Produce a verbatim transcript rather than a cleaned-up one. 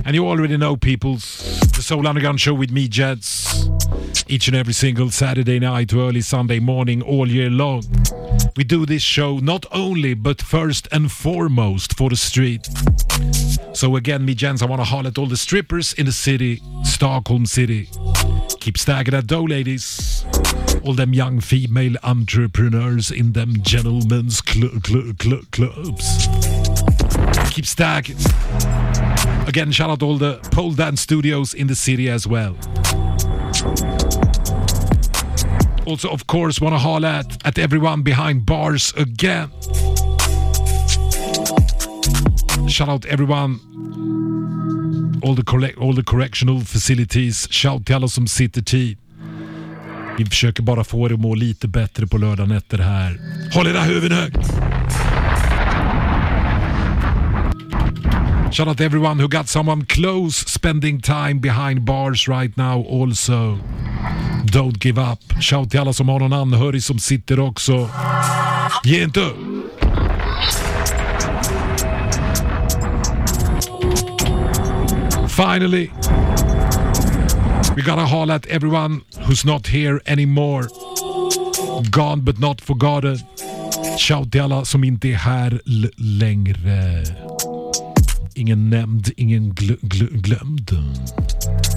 And you already know, peoples, the Soul Underground show with me, Jets, each and every single Saturday night to early Sunday morning all year long. We do this show not only, but first and foremost for the street. So again, me, Jens, I want to holler at all the strippers in the city, Stockholm City. Keep stacking that dough, ladies. All them young female entrepreneurs in them gentlemen's cl- cl- cl- clubs. Keep stacking. Again, shout out all the pole dance studios in the city as well. Also, of course, want to holler at, at everyone behind bars again. Shout out everyone. All the, correct, all the correctional facilities. Shout till alla som sitter tid. Vi försöker bara få det att må lite bättre på lördag nätter här. Håll era huvuden högt! Shout out to everyone who got someone close spending time behind bars right now also. Don't give up. Shout till alla som har någon anhörig som sitter också. Ge inte upp! Finally, we gotta holler at everyone who's not here anymore. Gone but not forgotten. Shout till alla som inte är här l- längre. Ingen nämnd, ingen gl- gl- glömd.